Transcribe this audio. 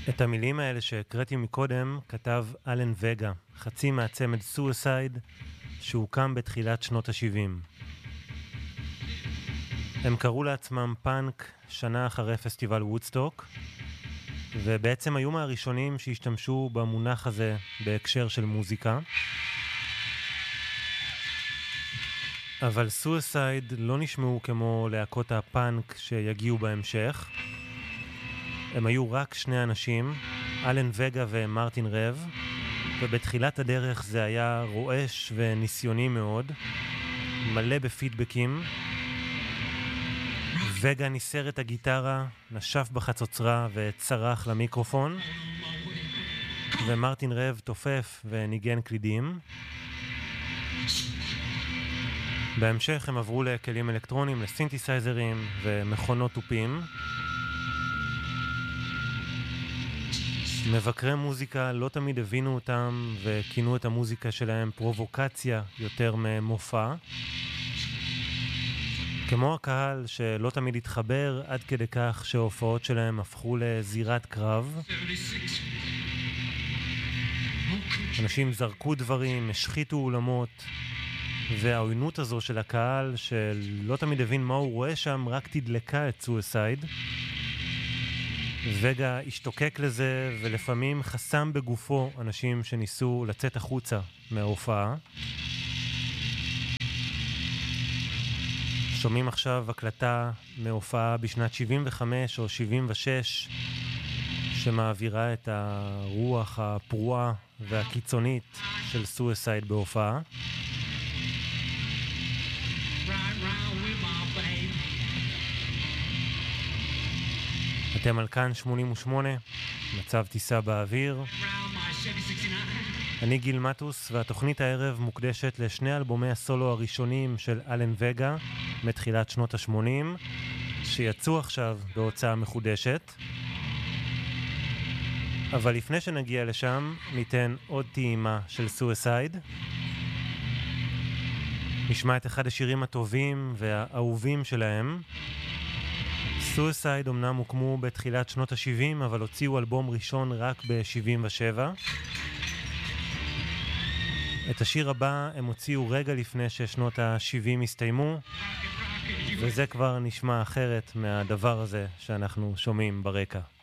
את המילים האלה שהקראתי מקודם כתב אלן וגה, חצי מהצמד סואסייד, שהוקם בתחילת שנות ה-70. הם קראו לעצמם פאנק שנה אחרי פסטיבל וודסטוק, ובעצם היו מהראשונים שהשתמשו במונח הזה בהקשר של מוזיקה. אבל סואסייד לא נשמעו כמו להקות הפאנק שיגיעו בהמשך. הם היו רק שני אנשים, אלן וגה ומרטין רב, ובתחילת הדרך זה היה רועש וניסיוני מאוד, מלא בפידבקים. וגה ניסר את הגיטרה, נשף בחצוצרה וצרח למיקרופון, ומרטין רב תופף וניגן קלידים. בהמשך הם עברו לכלים אלקטרונים, לסינתסייזרים ומכונות טופים. מבקרי מוזיקה לא תמיד הבינו אותם וכינו את המוזיקה שלהם פרובוקציה יותר ממופע. כמו הקהל שלא תמיד התחבר עד כדי כך שההופעות שלהם הפכו לזירת קרב. אנשים זרקו דברים, השחיתו אולמות, והעוינות הזו של הקהל שלא תמיד הבין מה הוא רואה שם רק תדלקה את סואסייד. וגה השתוקק לזה ולפעמים חסם בגופו אנשים שניסו לצאת החוצה מההופעה. שומעים עכשיו הקלטה מהופעה בשנת 75 או 76 שמעבירה את הרוח הפרועה והקיצונית של סואסייד בהופעה. אתם על כאן 88, מצב טיסה באוויר. אני גיל מטוס, והתוכנית הערב מוקדשת לשני אלבומי הסולו הראשונים של אלן וגה מתחילת שנות ה-80, שיצאו עכשיו בהוצאה מחודשת. אבל לפני שנגיע לשם, ניתן עוד טעימה של סואסייד. נשמע את אחד השירים הטובים והאהובים שלהם. סואסייד אמנם הוקמו בתחילת שנות ה-70, אבל הוציאו אלבום ראשון רק ב-77. את השיר הבא הם הוציאו רגע לפני ששנות ה-70 הסתיימו, וזה כבר נשמע אחרת מהדבר הזה שאנחנו שומעים ברקע.